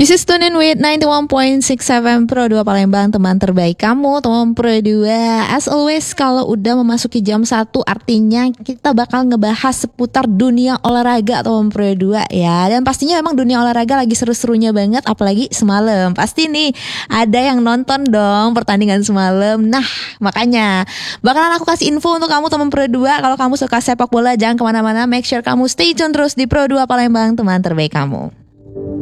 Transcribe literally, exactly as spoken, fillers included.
This is Tune In with ninety-one point six F M Pro dua Palembang, teman terbaik kamu, teman Pro dua. As always, kalau udah memasuki jam satu artinya kita bakal ngebahas seputar dunia olahraga teman Pro dua ya. Dan pastinya memang dunia olahraga lagi seru-serunya banget, apalagi semalam. Pasti nih ada yang nonton dong pertandingan semalam. Nah, makanya bakalan aku kasih info untuk kamu teman Pro dua. Kalau kamu suka sepak bola, jangan kemana-mana. Make sure kamu stay tune terus di Pro dua Palembang, teman terbaik kamu.